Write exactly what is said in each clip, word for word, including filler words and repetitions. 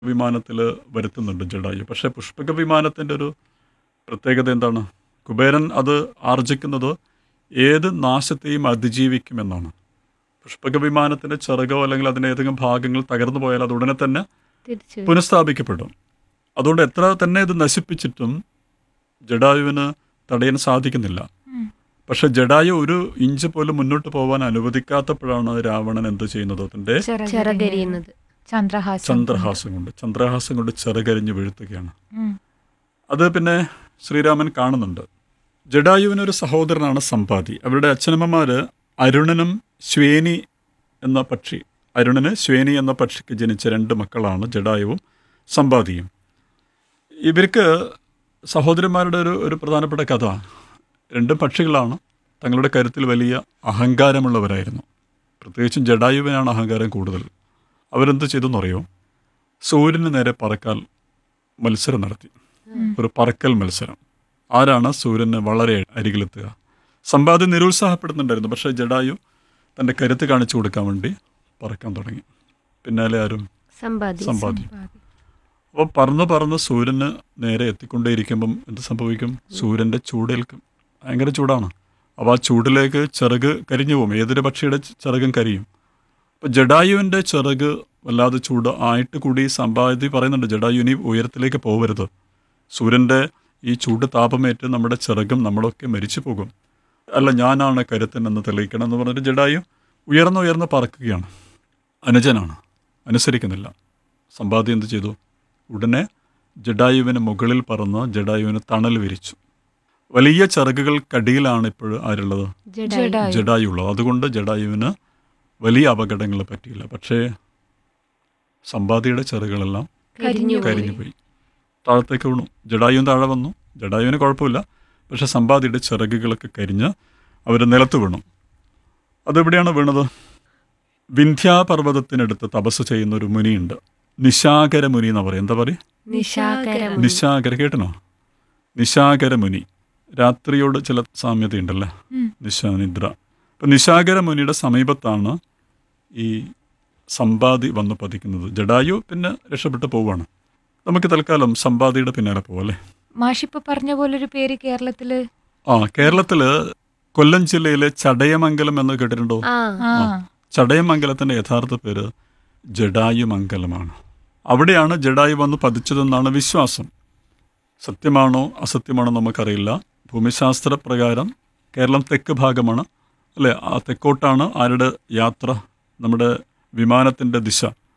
വിമാനത്തിൽ വരുത്തുന്നുണ്ട് ജഡായു. പക്ഷേ പുഷ്പക വിമാനത്തിൻ്റെ ഒരു പ്രത്യേകത എന്താണ്? കുബേരൻ അത് ആർജിക്കുന്നത് ഏത് നാശത്തെയും അതിജീവിക്കുമെന്നാണ്. പുഷ്പക വിമാനത്തിൻ്റെ ചിറകോ അല്ലെങ്കിൽ അതിൻ്റെ ഏതെങ്കിലും ഭാഗങ്ങൾ തകർന്നു പോയാൽ അത് ഉടനെ തന്നെ തിരിച്ചു വരും. പുനഃസ്ഥാപിക്കപ്പെടും. അതുകൊണ്ട് എത്ര തന്നെ ഇത് നശിപ്പിച്ചിട്ടും ജഡായുവിന് തടയാൻ സാധിക്കുന്നില്ല. പക്ഷെ ജഡായു ഒരു ഇഞ്ച് പോലും മുന്നോട്ട് പോകാൻ അനുവദിക്കാത്തപ്പോഴാണ് രാവണൻ എന്ത് ചെയ്യുന്നത്? അതിൻ്റെ ചിറകരിയുന്നത്. ചന്ദ്രഹാസം ചന്ദ്രഹാസം കൊണ്ട് ചന്ദ്രഹാസം കൊണ്ട് ചിറകരിഞ്ഞ് വീഴ്ത്തുകയാണ്. ഉം. അത് പിന്നെ ശ്രീരാമൻ കാണുന്നുണ്ട്. ജഡായുവിനൊരു സഹോദരനാണ് സമ്പാതി. അവരുടെ അച്ഛനമ്മമാര് അരുണനും ശ്വേനി എന്ന പക്ഷി അരുണന് ശ്വേനി എന്ന പക്ഷിക്ക് ജനിച്ച രണ്ട് മക്കളാണ് ജഡായുവും സമ്പാതിയും. ഇവർക്ക് സഹോദരന്മാരുടെ ഒരു ഒരു പ്രധാനപ്പെട്ട കഥ, രണ്ടും പക്ഷികളാണ്. തങ്ങളുടെ കരുത്തിൽ വലിയ അഹങ്കാരമുള്ളവരായിരുന്നു. പ്രത്യേകിച്ചും ജഡായുവിനാണ് അഹങ്കാരം കൂടുതൽ. അവരെന്ത് ചെയ്തെന്നറിയോ? സൂര്യന് നേരെ പറക്കാൻ മത്സരം നടത്തി. ഒരു പറക്കൽ മത്സരം. ആരാണ് സൂര്യന് വളരെ അരികിലെത്തുക? സമ്പാദി നിരുത്സാഹപ്പെടുന്നുണ്ടായിരുന്നു. പക്ഷേ ജഡായു തൻ്റെ കരുത്ത് കാണിച്ചു കൊടുക്കാൻ വേണ്ടി പറക്കാൻ തുടങ്ങി. പിന്നാലെ ആരും സമ്പാദി സമ്പാദി. അപ്പോൾ പറന്ന് പറന്ന് സൂര്യന് നേരെ എത്തിക്കൊണ്ടേയിരിക്കുമ്പം എന്ത് സംഭവിക്കും? സൂര്യൻ്റെ ചൂടേൽക്കും. ഭയങ്കര ചൂടാണ്. അപ്പോൾ ആ ചൂടിലേക്ക് ചിറക് കരിഞ്ഞു പോകും. ഏതൊരു പക്ഷിയുടെ ചിറകും കരിയും. അപ്പോൾ ജഡായുവിൻ്റെ ചിറക് വല്ലാതെ ചൂട് ആയിട്ട് കൂടി സമ്പാദി പറയുന്നുണ്ട്, ജഡായു ഇനി ഉയരത്തിലേക്ക് പോകരുത്. സൂര്യൻ്റെ ഈ ചൂട് താപമേറ്റ് നമ്മുടെ ചിറകും നമ്മളൊക്കെ മരിച്ചു പോകും. അല്ല, ഞാനാണ് കരുത്തൻ എന്ന് തെളിയിക്കണം എന്ന് പറഞ്ഞിട്ട് ജഡായു ഉയർന്ന് ഉയർന്ന് പറക്കുകയാണ്. അനുജനാണ്, അനുസരിക്കുന്നില്ല. സമ്പാദി എന്ത് ചെയ്തു? ഉടനെ ജഡായുവിന് മുകളിൽ പറന്ന് ജഡായുവിന് തണൽ വിരിച്ചു. വലിയ ചിറകുകൾക്കടിയിലാണ് ഇപ്പോൾ ആരുള്ളത്? ജഡായു. ജഡായു ഉള്ളത്. അതുകൊണ്ട് ജഡായുവിന് വലിയ അപകടങ്ങൾ പറ്റിയില്ല. പക്ഷേ സമ്പാദിയുടെ ചിറകുകളെല്ലാം കരിഞ്ഞു കരിഞ്ഞുപോയി, താഴത്തേക്ക് വീണു. ജഡായുവും താഴെ വന്നു. ജഡായുവിന് കുഴപ്പമില്ല. പക്ഷെ സമ്പാദിയുടെ ചിറകുകളൊക്കെ കരിഞ്ഞ് അവർ നിലത്ത് വീണു. അതെവിടെയാണ് വീണത്? വിന്ധ്യാപർവ്വതത്തിനടുത്ത് തപസ് ചെയ്യുന്ന ഒരു മുനിയുണ്ട്. നിശാകര മുനി എന്ന് പറയും. എന്താ പറയുക? നിശാകരം. നിശാകര കേട്ടനോ? നിശാകര മുനി. രാത്രിയോട് ചില സാമ്യതയുണ്ടല്ലേ, നിശാനിദ്ര. അപ്പം നിശാകര മുനിയുടെ സമീപത്താണ് ഈ സമ്പാദി വന്ന് പതിക്കുന്നത്. ജഡായു പിന്നെ രക്ഷപ്പെട്ട് പോവുകയാണ്. നമുക്ക് തൽക്കാലം സമ്പാദിയുടെ പിന്നാലെ പോവാം അല്ലേ? മാഷിപ്പ പറഞ്ഞ പോലൊരു പേര് കേരളത്തില് ആ, കേരളത്തിൽ കൊല്ലം ജില്ലയിലെ ചടയമംഗലം എന്ന് കേട്ടിട്ടുണ്ടോ? ആ ആ ചടയമംഗലത്തിൻ്റെ യഥാർത്ഥ പേര് ജഡായുമംഗലമാണ്. അവിടെയാണ് ജഡായു വന്ന് പതിച്ചതെന്നാണ് വിശ്വാസം. സത്യമാണോ അസത്യമാണോ നമുക്കറിയില്ല. ഭൂമിശാസ്ത്ര പ്രകാരം കേരളം തെക്ക് ഭാഗമാണ് അല്ലേ? ആ തെക്കോട്ടാണ് ആരുടെ യാത്ര? നമ്മുടെ വിമാനത്തിൻ്റെ ദിശ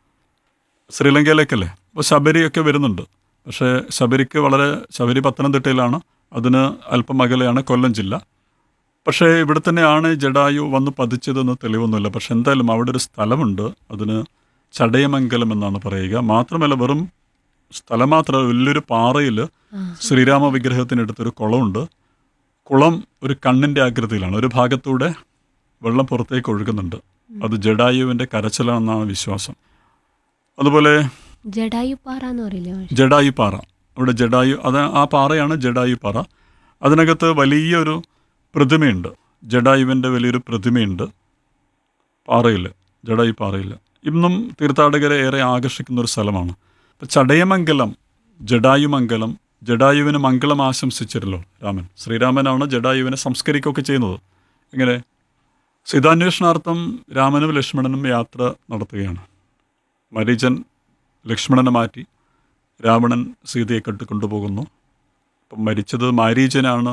ശ്രീലങ്കയിലേക്കല്ലേ? അപ്പോൾ ശബരിയൊക്കെ വരുന്നുണ്ട്. പക്ഷേ ശബരിക്ക് വളരെ ശബരി പത്തനംതിട്ടയിലാണ്, അതിന് അല്പം അകലെയാണ് കൊല്ലം ജില്ല. പക്ഷേ ഇവിടെ തന്നെയാണ് ജഡായു വന്ന് പതിച്ചതെന്ന് തെളിവൊന്നുമില്ല. പക്ഷെ എന്തായാലും അവിടെ ഒരു സ്ഥലമുണ്ട്, അതിന് ചടയമംഗലം എന്നാണ് പറയുക. മാത്രമല്ല വെറും സ്ഥലം മാത്രമല്ല, വലിയൊരു പാറയിൽ ശ്രീരാമ വിഗ്രഹത്തിനടുത്തൊരു കുളമുണ്ട്. കുളം ഒരു കണ്ണിൻ്റെ ആകൃതിയിലാണ്. ഒരു ഭാഗത്തൂടെ വെള്ളം പുറത്തേക്ക് ഒഴുകുന്നുണ്ട്. അത് ജഡായുവിൻ്റെ കരച്ചിലാണെന്നാണ് വിശ്വാസം. അതുപോലെ ജഡായു പാറ എന്ന് പറയില്ലേ? ജഡായു പാറ, അവിടെ ജഡായു, അത് ആ പാറയാണ് ജഡായു പാറ. അതിനകത്ത് വലിയൊരു പ്രതിമയുണ്ട്. ജഡായുവിൻ്റെ വലിയൊരു പ്രതിമയുണ്ട് പാറയിൽ, ജഡായു പാറയിൽ. ഇന്നും തീർത്ഥാടകരെ ഏറെ ആകർഷിക്കുന്ന ഒരു സ്ഥലമാണ്. ഇപ്പം ചടയമംഗലം, ജഡായുമംഗലം, ജഡായുവിന് മംഗളം ആശംസിച്ചിരുന്നല്ലോ രാമൻ. ശ്രീരാമനാണ് ജഡായുവിനെ സംസ്കരിക്കുകയൊക്കെ ചെയ്യുന്നത്. ഇങ്ങനെ സീതാന്വേഷണാർത്ഥം രാമനും ലക്ഷ്മണനും യാത്ര നടത്തുകയാണ്. മരീചൻ ലക്ഷ്മണനെ മാറ്റി രാവണൻ സീതയെ കെട്ടിക്കൊണ്ടുപോകുന്നു. അപ്പം മരിച്ചത് മാരീചനാണ്,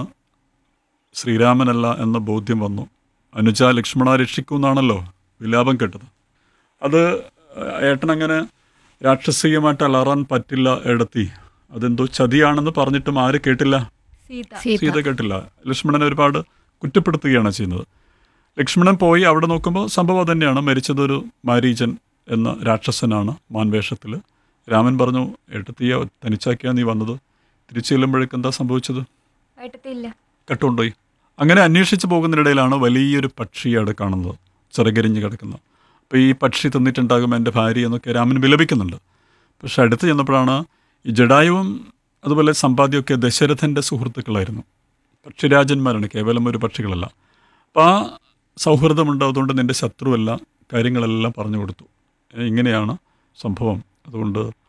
ശ്രീരാമനല്ല എന്ന ബോധ്യം വന്നു. അനുജ ലക്ഷ്മണ രക്ഷിക്കൂ എന്നാണല്ലോ വിലാപം കേട്ടത്. അത് ഏട്ടനങ്ങനെ രാക്ഷസീയമായിട്ട് അലറാൻ പറ്റില്ല എടത്തി, അതെന്തോ ചതിയാണെന്ന് പറഞ്ഞിട്ടും ആര് കേട്ടില്ല? സീത കേട്ടില്ല. ലക്ഷ്മണനെ ഒരുപാട് കുറ്റപ്പെടുത്തുകയാണ് ചെയ്യുന്നത്. ലക്ഷ്മണൻ പോയി അവിടെ നോക്കുമ്പോൾ സംഭവം തന്നെയാണ്. മരിച്ചതൊരു മാരീചൻ എന്ന രാക്ഷസനാണ് മാൻവേഷത്തിൽ. രാമൻ പറഞ്ഞു, ഏട്ടത്തിയ തനിച്ചാക്കിയാണ് നീ വന്നത്. തിരിച്ചു ചെല്ലുമ്പോഴേക്ക് എന്താ സംഭവിച്ചത്? കട്ടുകൊണ്ടുപോയി. അങ്ങനെ അന്വേഷിച്ച് പോകുന്നതിനിടയിലാണ് വലിയൊരു പക്ഷിയാണ് കാണുന്നത്, ചിറകരിഞ്ഞ് കിടക്കുന്നത്. അപ്പോൾ ഈ പക്ഷി തിന്നിട്ടുണ്ടാകും എൻ്റെ ഭാര്യ എന്നൊക്കെ രാമൻ വിലപിക്കുന്നുണ്ട്. പക്ഷെ അടുത്ത് ചെന്നപ്പോഴാണ് ഈ ജഡായുവും അതുപോലെ സമ്പാദ്യമൊക്കെ ദശരഥൻ്റെ സുഹൃത്തുക്കളായിരുന്നു. പക്ഷിരാജന്മാരാണ്, കേവലം ഒരു പക്ഷികളല്ല. അപ്പോൾ ആ സൗഹൃദമുണ്ട്, അതുകൊണ്ട് നിൻ്റെ ശത്രുവല്ല, കാര്യങ്ങളെല്ലാം പറഞ്ഞു കൊടുത്തു. ഇങ്ങനെയാണ് സംഭവം. അതുകൊണ്ട്